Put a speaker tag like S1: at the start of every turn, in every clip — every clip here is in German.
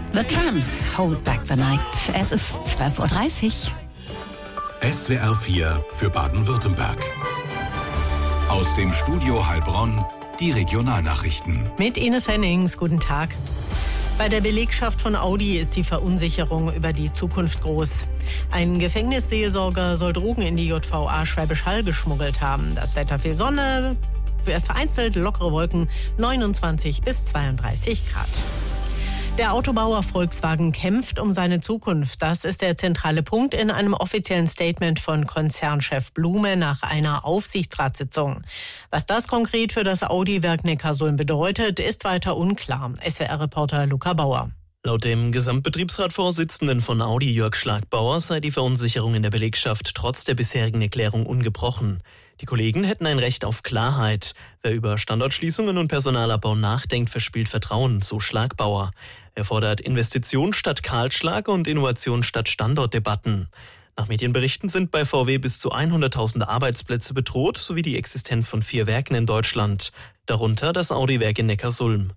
S1: The Tramps, Hold Back the Night. Es ist 12.30 Uhr.
S2: SWR 4 für Baden-Württemberg. Aus dem Studio Heilbronn, die Regionalnachrichten.
S3: Mit Ines Hennings, guten Tag. Bei der Belegschaft von Audi ist die Verunsicherung über die Zukunft groß. Ein Gefängnisseelsorger soll Drogen in die JVA Schwäbisch Hall geschmuggelt haben. Das Wetter viel Sonne, vereinzelt lockere Wolken, 29 bis 32 Grad. Der Autobauer Volkswagen kämpft um seine Zukunft. Das ist der zentrale Punkt in einem offiziellen Statement von Konzernchef Blume nach einer Aufsichtsratssitzung. Was das konkret für das Audi-Werk Neckarsulm bedeutet, ist weiter unklar. SWR-Reporter Luca Bauer.
S4: Laut dem Gesamtbetriebsratsvorsitzenden von Audi, Jörg Schlagbauer, sei die Verunsicherung in der Belegschaft trotz der bisherigen Erklärung ungebrochen. Die Kollegen hätten ein Recht auf Klarheit. Wer über Standortschließungen und Personalabbau nachdenkt, verspielt Vertrauen, so Schlagbauer. Er fordert Investition statt Kahlschlag und Innovation statt Standortdebatten. Nach Medienberichten sind bei VW bis zu 100.000 Arbeitsplätze bedroht, sowie die Existenz von 4 Werken in Deutschland. Darunter das Audi-Werk in Neckarsulm.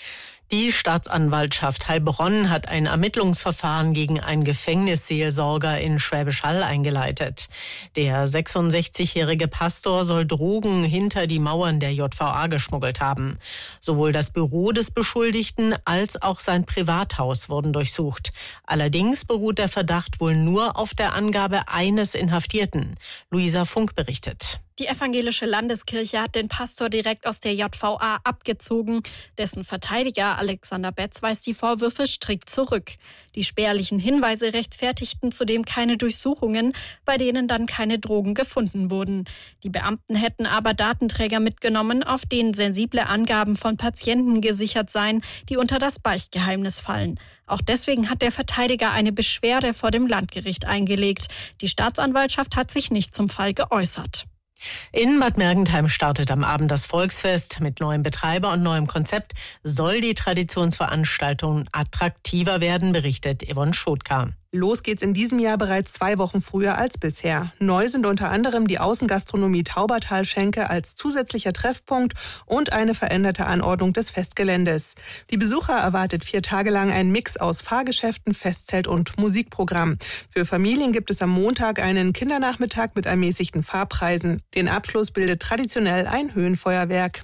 S3: Die Staatsanwaltschaft Heilbronn hat ein Ermittlungsverfahren gegen einen Gefängnisseelsorger in Schwäbisch Hall eingeleitet. Der 66-jährige Pastor soll Drogen hinter die Mauern der JVA geschmuggelt haben. Sowohl das Büro des Beschuldigten als auch sein Privathaus wurden durchsucht. Allerdings beruht der Verdacht wohl nur auf der Angabe eines Inhaftierten. Luisa Funk berichtet.
S5: Die evangelische Landeskirche hat den Pastor direkt aus der JVA abgezogen. Dessen Verteidiger Alexander Betz weist die Vorwürfe strikt zurück. Die spärlichen Hinweise rechtfertigten zudem keine Durchsuchungen, bei denen dann keine Drogen gefunden wurden. Die Beamten hätten aber Datenträger mitgenommen, auf denen sensible Angaben von Patienten gesichert seien, die unter das Beichtgeheimnis fallen. Auch deswegen hat der Verteidiger eine Beschwerde vor dem Landgericht eingelegt. Die Staatsanwaltschaft hat sich nicht zum Fall geäußert.
S3: In Bad Mergentheim startet am Abend das Volksfest. Mit neuem Betreiber und neuem Konzept soll die Traditionsveranstaltung attraktiver werden, berichtet Yvonne Schotka.
S6: Los geht's in diesem Jahr bereits 2 Wochen früher als bisher. Neu sind unter anderem die Außengastronomie Taubertalschenke als zusätzlicher Treffpunkt und eine veränderte Anordnung des Festgeländes. Die Besucher erwartet 4 Tage lang ein Mix aus Fahrgeschäften, Festzelt und Musikprogramm. Für Familien gibt es am Montag einen Kindernachmittag mit ermäßigten Fahrpreisen. Den Abschluss bildet traditionell ein Höhenfeuerwerk.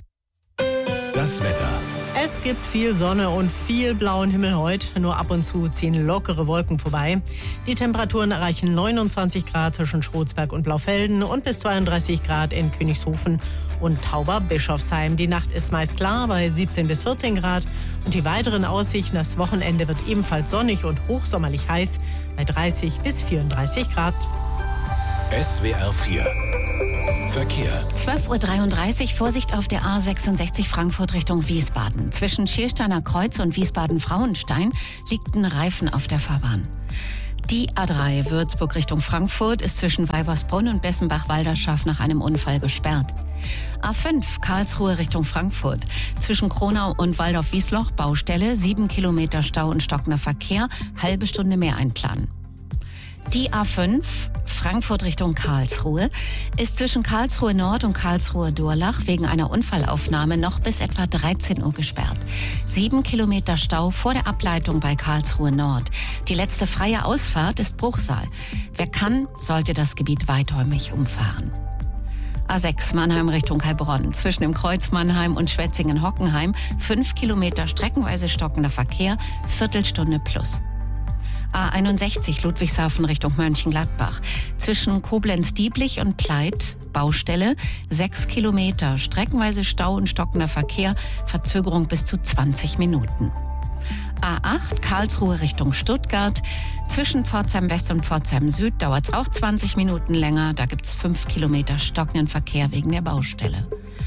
S2: Das Wetter.
S3: Es gibt viel Sonne und viel blauen Himmel heute. Nur ab und zu ziehen lockere Wolken vorbei. Die Temperaturen erreichen 29 Grad zwischen Schrotsberg und Blaufelden und bis 32 Grad in Königshofen und Tauberbischofsheim. Die Nacht ist meist klar bei 17 bis 14 Grad. Und die weiteren Aussichten, das Wochenende wird ebenfalls sonnig und hochsommerlich heiß bei 30 bis 34 Grad.
S2: SWR 4 Verkehr.
S1: 12.33 Uhr, Vorsicht auf der A66 Frankfurt Richtung Wiesbaden. Zwischen Schiersteiner Kreuz und Wiesbaden-Frauenstein liegt ein Reifen auf der Fahrbahn. Die A3 Würzburg Richtung Frankfurt ist zwischen Weibersbrunn und Bessenbach-Walderschaft nach einem Unfall gesperrt. A5 Karlsruhe Richtung Frankfurt. Zwischen Kronau und Waldorf-Wiesloch Baustelle, 7 Kilometer Stau und stockender Verkehr, halbe Stunde mehr einplanen. Die A5 Frankfurt Richtung Karlsruhe ist zwischen Karlsruhe Nord und Karlsruhe Durlach wegen einer Unfallaufnahme noch bis etwa 13 Uhr gesperrt. 7 Kilometer Stau vor der Ableitung bei Karlsruhe Nord. Die letzte freie Ausfahrt ist Bruchsal. Wer kann, sollte das Gebiet weiträumig umfahren. A6 Mannheim Richtung Heilbronn. Zwischen dem Kreuz Mannheim und Schwetzingen-Hockenheim 5 Kilometer streckenweise stockender Verkehr, Viertelstunde plus. A61 Ludwigshafen Richtung Mönchengladbach. Zwischen Koblenz-Dieblich und Pleit Baustelle, 6 Kilometer, streckenweise Stau und stockender Verkehr, Verzögerung bis zu 20 Minuten. A8 Karlsruhe Richtung Stuttgart. Zwischen Pforzheim West und Pforzheim Süd dauert es auch 20 Minuten länger. Da gibt es 5 Kilometer stockenden Verkehr wegen der Baustelle.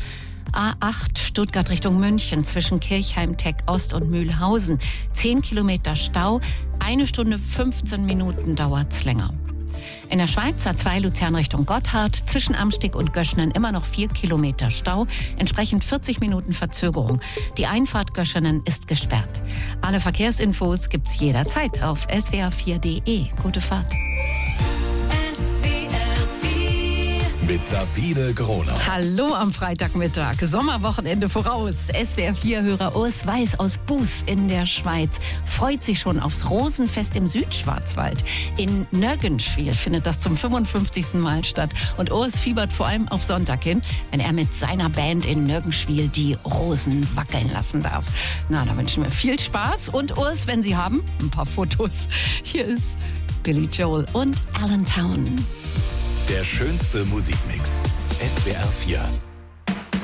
S1: A8 Stuttgart Richtung München zwischen Kirchheim, Teck Ost und Mühlhausen. 10 Kilometer Stau, 1 Stunde 15 Minuten dauert's länger. In der Schweiz A2 Luzern Richtung Gotthard, zwischen Amstig und Göschenen immer noch 4 Kilometer Stau, entsprechend 40 Minuten Verzögerung. Die Einfahrt Göschenen ist gesperrt. Alle Verkehrsinfos gibt's jederzeit auf swr4.de. Gute Fahrt.
S2: mit Sabine Groner.
S1: Hallo am Freitagmittag, Sommerwochenende voraus. SWR4-Hörer Urs Weiß aus Buß in der Schweiz freut sich schon aufs Rosenfest im Südschwarzwald. In Nörgenschwil findet das zum 55. Mal statt. Und Urs fiebert vor allem auf Sonntag hin, wenn er mit seiner Band in Nörgenschwil die Rosen wackeln lassen darf. Na, da wünschen wir viel Spaß. Und Urs, wenn Sie haben, ein paar Fotos. Hier ist Billy Joel und Allentown.
S2: Der schönste Musikmix. SWR 4.